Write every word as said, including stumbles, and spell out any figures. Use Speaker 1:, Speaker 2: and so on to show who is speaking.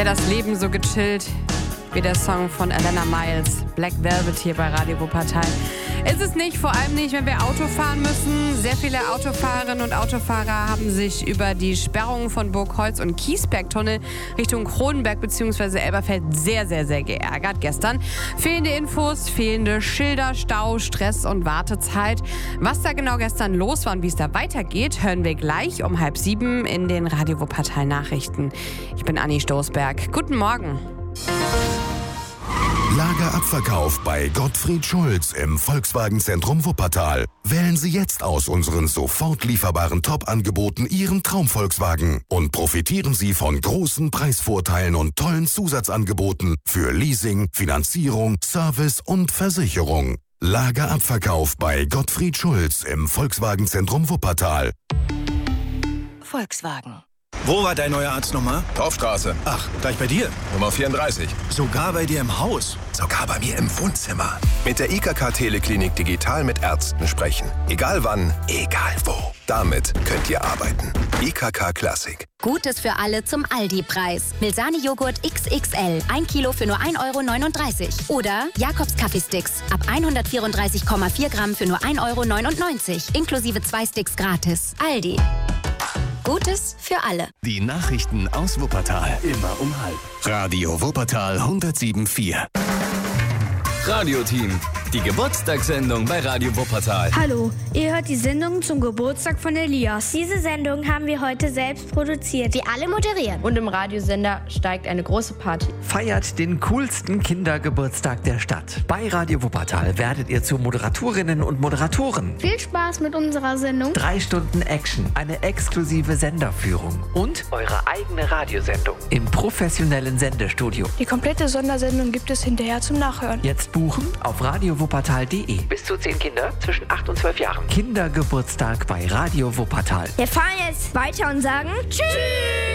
Speaker 1: Das Leben so gechillt wie der Song von Elena Miles, Black Velvet hier bei Radio Wuppertal. Ist es nicht, vor allem nicht, wenn wir Auto fahren müssen. Sehr viele Autofahrerinnen und Autofahrer haben sich über die Sperrungen von Burgholz und Kiesbergtunnel Richtung Kronenberg bzw. Elberfeld sehr, sehr, sehr geärgert gestern. Fehlende Infos, fehlende Schilder, Stau, Stress und Wartezeit. Was da genau gestern los war und wie es da weitergeht, hören wir gleich um halb sieben in den Radio Wuppertal Nachrichten. Ich bin Anni Stoßberg. Guten Morgen.
Speaker 2: Lagerabverkauf bei Gottfried Schulz im Volkswagen-Zentrum Wuppertal. Wählen Sie jetzt aus unseren sofort lieferbaren Top-Angeboten Ihren Traum-Volkswagen und profitieren Sie von großen Preisvorteilen und tollen Zusatzangeboten für Leasing, Finanzierung, Service und Versicherung. Lagerabverkauf bei Gottfried Schulz im Volkswagen-Zentrum Wuppertal.
Speaker 3: Volkswagen.
Speaker 4: Wo war dein neuer Arzt nochmal?
Speaker 5: Torfstraße.
Speaker 4: Ach, gleich bei dir?
Speaker 5: Nummer vierunddreißig.
Speaker 4: Sogar bei dir im Haus?
Speaker 5: Sogar bei mir im Wohnzimmer. Mit der I K K-Teleklinik digital mit Ärzten sprechen. Egal wann, egal wo. Damit könnt ihr arbeiten. I K K Classic.
Speaker 3: Gutes für alle zum Aldi-Preis. Milsani-Joghurt X X L. ein Kilo für nur ein Euro neununddreißig. Oder Jakobs Kaffeesticks. Ab hundertvierunddreißig Komma vier Gramm für nur ein Euro neunundneunzig. Inklusive zwei Sticks gratis. Aldi. Gutes für alle.
Speaker 6: Die Nachrichten aus Wuppertal. Immer um halb. Radio Wuppertal hundertsieben Komma vier.
Speaker 7: Radioteam. Die Geburtstagssendung bei Radio Wuppertal.
Speaker 8: Hallo, ihr hört die Sendung zum Geburtstag von Elias.
Speaker 9: Diese Sendung haben wir heute selbst produziert.
Speaker 10: Wir alle moderieren.
Speaker 11: Und im Radiosender steigt eine große Party.
Speaker 12: Feiert den coolsten Kindergeburtstag der Stadt. Bei Radio Wuppertal werdet ihr zu Moderatorinnen und Moderatoren.
Speaker 9: Viel Spaß mit unserer Sendung.
Speaker 12: Drei Stunden Action, eine exklusive Senderführung und eure eigene Radiosendung im professionellen Sendestudio.
Speaker 8: Die komplette Sondersendung gibt es hinterher zum Nachhören.
Speaker 12: Jetzt buchen auf radio wuppertal punkt de. Bis zu zehn Kinder zwischen acht und zwölf Jahren. Kindergeburtstag bei Radio Wuppertal.
Speaker 9: Wir fahren jetzt weiter und sagen Tschüss!